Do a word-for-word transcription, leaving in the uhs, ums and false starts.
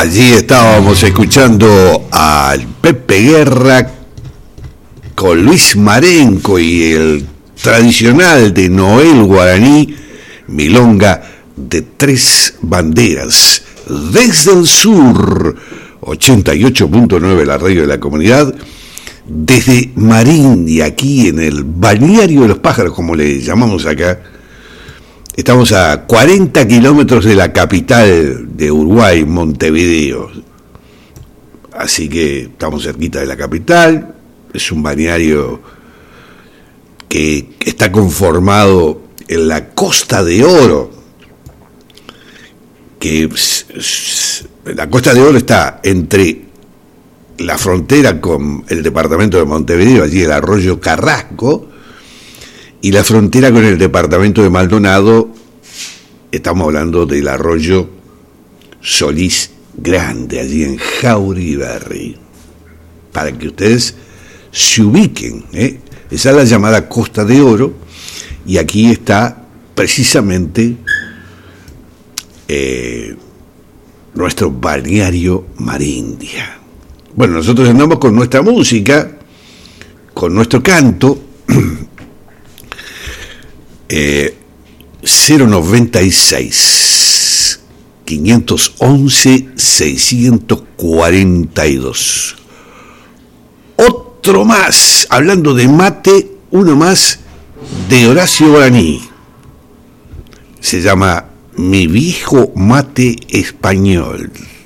Allí estábamos escuchando al Pepe Guerra con Luis Marenco y el tradicional de Noel Guaraní, Milonga de Tres Banderas. Desde el sur, ochenta y ocho punto nueve, la radio de la comunidad. Desde Marindia, aquí en el balneario de los pájaros, como le llamamos acá. Estamos a cuarenta kilómetros de la capital de Uruguay, Montevideo. Así que estamos cerquita de la capital. Es un balneario que está conformado en la Costa de Oro. Que la Costa de Oro está entre la frontera con el departamento de Montevideo, allí el arroyo Carrasco, y la frontera con el departamento de Maldonado. Estamos hablando del arroyo Solís Grande, allí en Jauriberri, para que ustedes se ubiquen, ¿eh? Esa es la llamada Costa de Oro, y aquí está precisamente eh, nuestro balneario Marindia. Bueno, nosotros andamos con nuestra música, con nuestro canto. Eh, cero noventa y seis, quinientos once, seiscientos cuarenta y dos. Otro más, hablando de mate, uno más de Horacio Guaraní. Se llama Mi Viejo Mate Español.